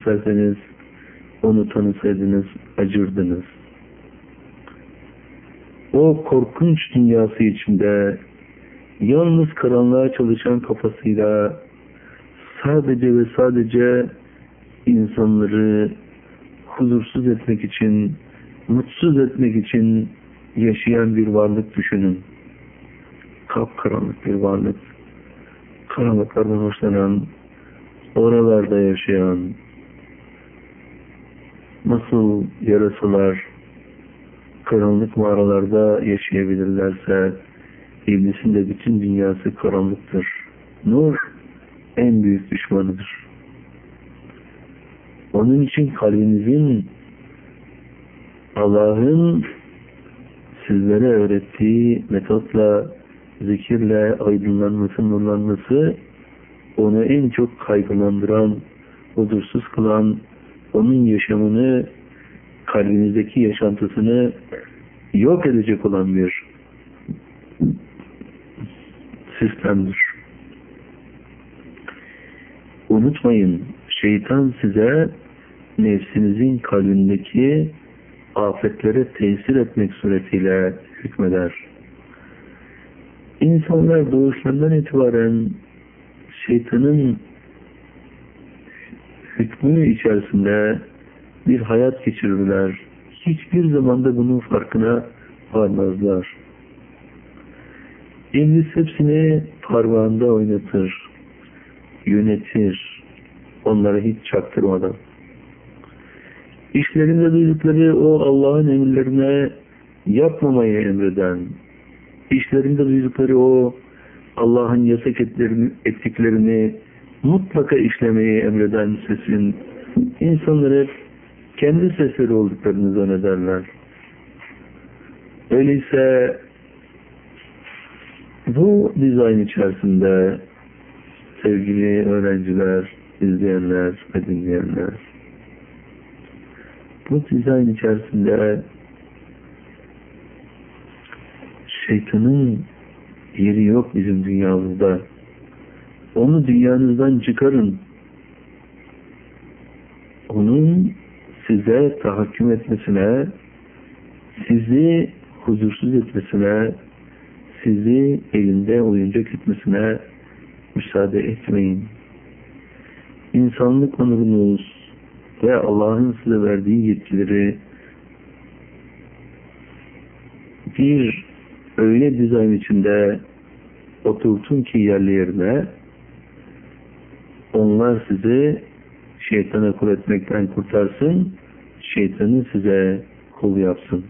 isterseniz onu tanısaydınız acırdınız. O korkunç dünyası içinde yalnız karanlığa çalışan kafasıyla sadece ve sadece insanları huzursuz etmek için, mutsuz etmek için yaşayan bir varlık düşünün. Kapkaranlık bir varlık. Karanlıklardan hoşlanan, oralarda yaşayan, nasıl yarasalar karanlık mağaralarda yaşayabilirlerse, İblisin de bütün dünyası karanlıktır. Nur en büyük düşmanıdır. Onun için kalbinizin Allah'ın sizlere öğrettiği metotla, zikirle aydınlanması, nurlanması onu en çok kaygılandıran, huzursuz kılan, onun yaşamını, kalbinizdeki yaşantısını yok edecek olan bir sistemdir. Unutmayın, şeytan size nefsinizin kalbindeki afetlere tesir etmek suretiyle hükmeder. İnsanlar doğuşlarından itibaren şeytanın hükmü içerisinde bir hayat geçirirler. Hiçbir zamanda bunun farkına varmazlar. İblis hepsini parmağında oynatır, yönetir, onları hiç çaktırmadan. İşlerinde duydukları o Allah'ın emirlerine yapmamayı emreden, işlerinde duydukları o Allah'ın yasak ettiklerini mutlaka işlemeyi emreden sesin, insanları kendi sesleri olduklarını zannederler. Öyleyse bu dizayn içerisinde sevgili öğrenciler, izleyenler ve dinleyenler, bu dizayn içerisinde şeytanın yeri yok bizim dünyamızda. Onu dünyanızdan çıkarın. Onun size tahakküm etmesine, sizi huzursuz etmesine, sizi elinde oyuncak etmesine müsaade etmeyin. İnsanlık onurunuz ve Allah'ın size verdiği yetkileri bir öyle dizayn içinde oturtun ki yerli yerine, onlar sizi şeytana kul etmekten kurtarsın, şeytanı size kul yapsın.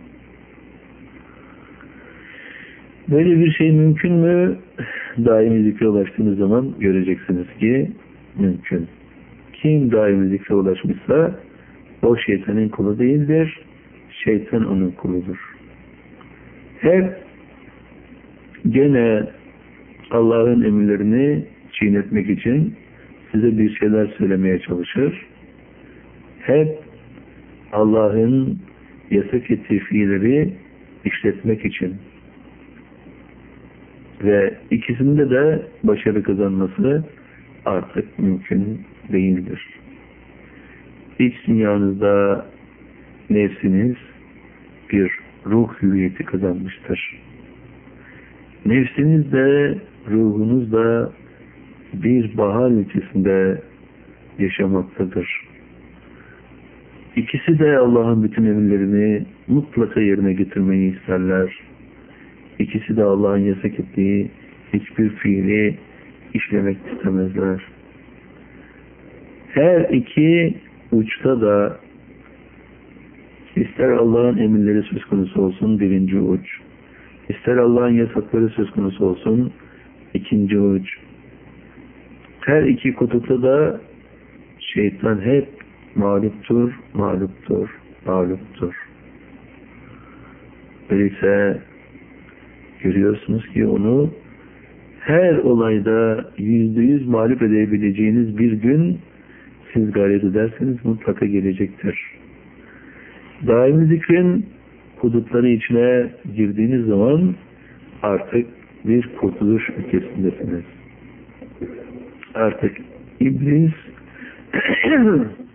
Böyle bir şey mümkün mü? Daimi zikre ulaştığınız zaman göreceksiniz ki mümkün. Kim daimi zikre ulaşmışsa o şeytanın kulu değildir, şeytan onun kuludur. Hep gene Allah'ın emirlerini çiğnetmek için size bir şeyler söylemeye çalışır. Hep Allah'ın yasak ettiği fiilleri işletmek için. Ve ikisinde de başarı kazanması artık mümkün değildir. İç dünyanızda nefsiniz bir ruh hüviyeti kazanmıştır. Nefsiniz de ruhunuz da bir bahar ülkesinde yaşamaktadır. İkisi de Allah'ın bütün emirlerini mutlaka yerine getirmeyi isterler. İkisi de Allah'ın yasak ettiği hiçbir fiili işlemek istemezler. Her iki uçta da ister Allah'ın emirleri söz konusu olsun birinci uç, ister Allah'ın yasakları söz konusu olsun ikinci uç. Her iki kutupta da şeytan hep mağluptur, mağluptur, mağluptur. Öyleyse görüyorsunuz ki onu her olayda %100 mağlup edebileceğiniz bir gün siz gayret ederseniz mutlaka gelecektir. Daimi zikrin hudutları içine girdiğiniz zaman artık bir kurtuluş ülkesindesiniz. Artık iblis